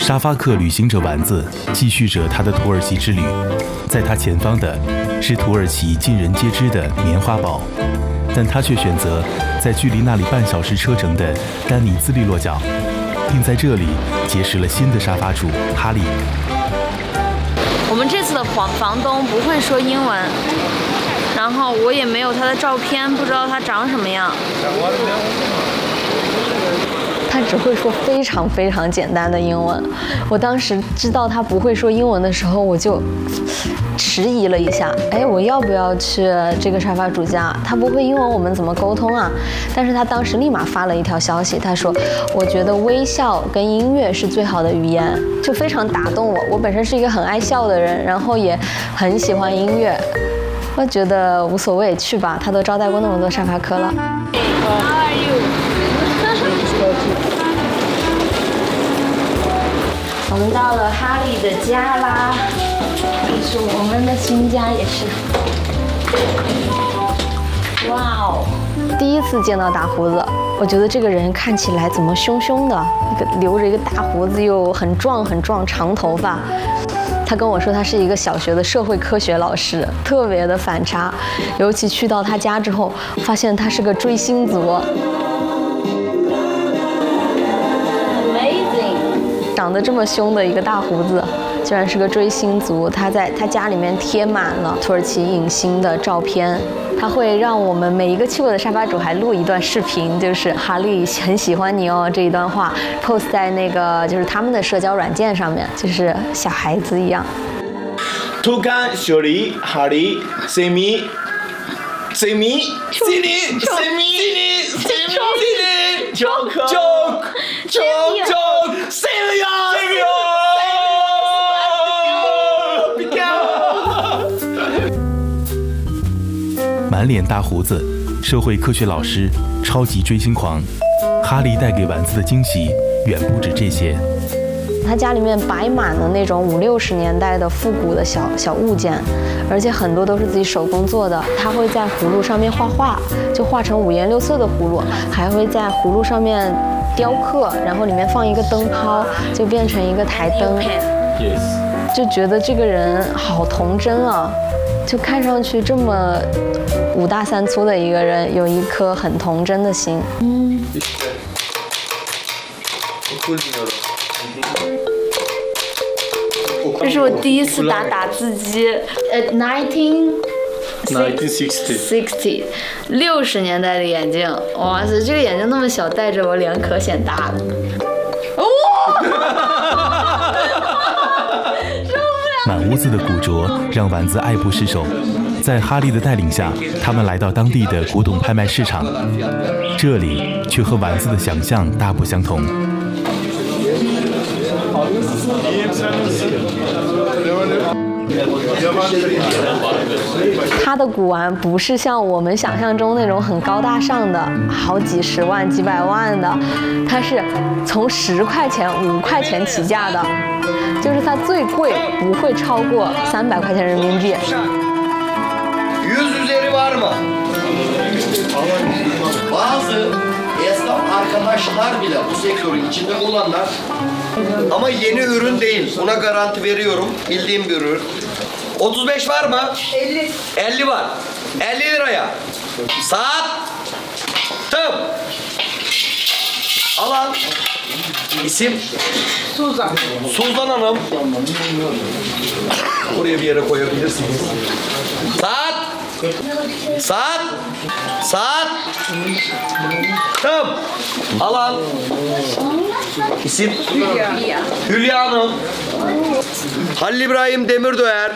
沙发客旅行者丸子继续着他的土耳其之旅，在他前方的是土耳其尽人皆知的棉花堡，但他却选择在距离那里半小时车程的丹尼兹利落脚，并在这里结识了新的沙发主哈利。 我们这次的房东不会说英文，然后我也没有他的照片，不知道他长什么样。 他只会说非常非常简单的英文。我当时知道他不会说英文的时候，我就迟疑了一下，我要不要去这个沙发主家？他不会英文，我们怎么沟通啊？但是他当时立马发了一条消息，他说：“我觉得微笑跟音乐是最好的语言。”就非常打动我。我本身是一个很爱笑的人，然后也很喜欢音乐，我觉得无所谓，去吧。他都招待过那么多沙发客了。 How are you？我们到了哈利的家啦，这是我们的新家，也是。哇哦！ 第一次见到大胡子，我觉得这个人看起来怎么凶凶的，留着一个大胡子，又很壮，长头发。他跟我说他是一个小学的社会科学老师，特别的反差。尤其去到他家之后，发现他是个追星族。长得这么凶的一个大胡子，居然是个追星族。他在他家里面贴满了土耳其影星的照片。他会让我们每一个去过的沙发主还录一段视频，就是哈利很喜欢你哦这一段话 ，post 在那个就是他们的社交软件上面，就是小孩子一样。 Tukan, Shori, Hari, Semi, Semi, Sini, Semi, Sini, Joke, Seviyor. 满脸大胡子，社会科学老师，超级追星狂，哈利带给丸子的惊喜远不止这些。 他家里面摆满了那种50、60年代的复古的小物件，而且很多都是自己手工做的。他会在葫芦上面画画，就画成5颜6色的葫芦，还会在葫芦上面雕刻，然后里面放一个灯泡，就变成一个台灯。就觉得这个人好童真啊，就看上去这么5大3粗的一个人，有一颗很童真的心。 这是我第一次打字机，1960 60年代的眼镜，哇塞，这个眼镜那么小，戴着我脸可显大了。 满屋子的古着让丸子爱不释手。在哈利的带领下，他们来到当地的古董拍卖市场，这里却和丸子的想象大不相同。 他的古玩不是像我们想象中那种很高大上的，好几十万、几百万的，它是从10块钱、5块钱起价的，就是它最贵不会超过300块钱人民币。 100 üzeri var mı? Bazı esnaf arkadaşlar bile bu sektörün içinde olanlar ama yeni ürün değil. Buna garanti veriyorum. Bildiğim bir ürün. 35 var mı? 50. 50 var. 50 liraya. Saat. Tım. Alan. İsim? Suzan. Suzan Hanım. Oraya bir yere koyabilirsiniz. Saat. Tım. Alan. İsim? Hülya Hanım. Halil İbrahim Demirdoğer.